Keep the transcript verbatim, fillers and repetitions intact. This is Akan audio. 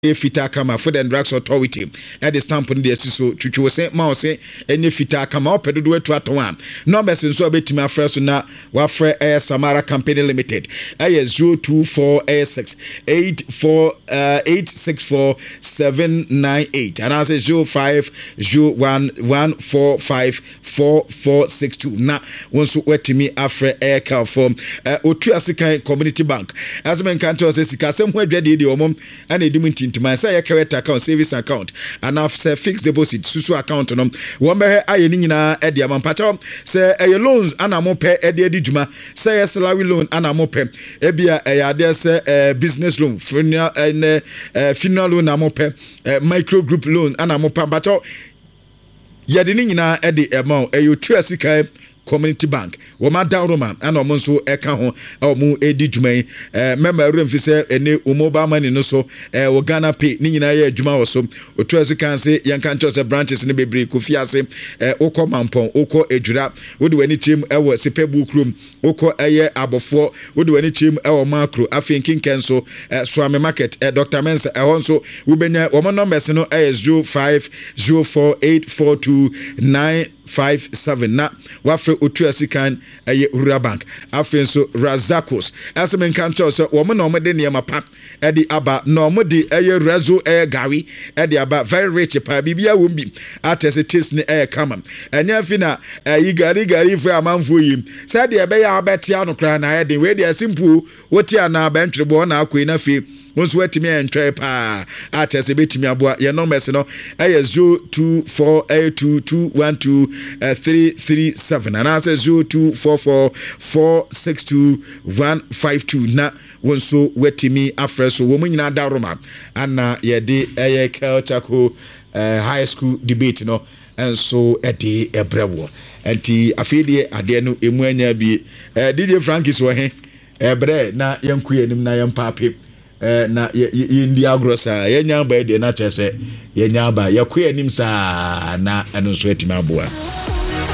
fita kama Food and Drugs Authority at the stamp on the so twitwo say ma say any fita kama opedo do to aton numbers nso obetima fresh na wa frɛ Air Samara Company Limited aye zero two four six eight four eight six four seven nine eight and I say zero five zero one one four five four four six two na wonso wetimi afrɛ Air Car form otu asikan Community Bank as men kan to say sika sem ho adwade de omom ana edimu to my say current account, savings account, and after fixed deposit, susu account on one bear I nina at the amampato, say a loans and a mope at the edijuma, say a salary loan and a mope, ebia a there's a business loan, funeral and funeral loan, a mope, micro group loan, and a mopabato. Yadinina at the amount, a you two Community Bank. Woma down Roma and omonso eka ho omu edi dwuma eh member remfi se ene mobile money no so eh wo Ghana Pay ni nyina ye adwuma wo so otu asu kan se yanka nto se branches ne bebre kofi ase eh ukọ mampon ukọ edwura wodi wani chim e wo sepebu krum ukọ eye abofo wodi wani chim e wo makro afenkin kenso eh Swami Market eh Doctor Mensa eh honso wo benya wo numbers no eh zero five zero four eight four two nine five seven na wafre otu asikan eye Rural Bank afenso Razakos asemen kancho so wo mo na mo de niam pa e di aba na mo de eye Razo eye Gari e di aba very rich pa bibia wo bi atese taste ni eye kama enya fi na eye Gari Gari fu amanfo yim se de ebe ya abeti anokra na e de we de simple woti ana bentwebo na akoi na fi once wetimi entwe pa atese betimi aboa ye numbers no eh zero two four eight two two one two three three seven and answer zero two four four four six two one five two na wonso wetimi afreso wo munyina daroma ana ye de eh culture ko high school debate no enso e de ebrewo enti afedie ade no emu anya bi D J Frankis wo he ebre na yanku yanim na yampape eh na ye ndi agrosa ye nya ba de na chese ye nya ba ye ko anim sa na eno so etima aboa.